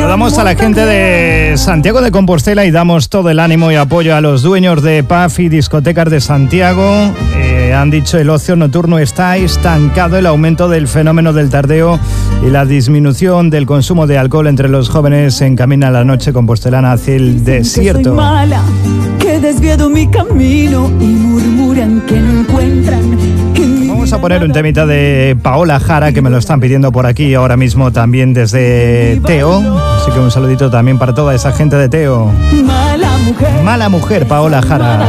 Saludamos a la gente de Santiago de Compostela y damos todo el ánimo y apoyo a los dueños de pub y discotecas de Santiago. Han dicho el ocio nocturno está estancado, el aumento del fenómeno del tardeo y la disminución del consumo de alcohol entre los jóvenes encamina la noche compostelana hacia el desierto. Que soy mala, que he desviado mi camino y murmuran que no encuentran. Vamos a poner un temita de Paola Jara que me lo están pidiendo por aquí ahora mismo también desde Teo. Así que un saludito también para toda esa gente de Teo. Mala mujer, Paola Jara.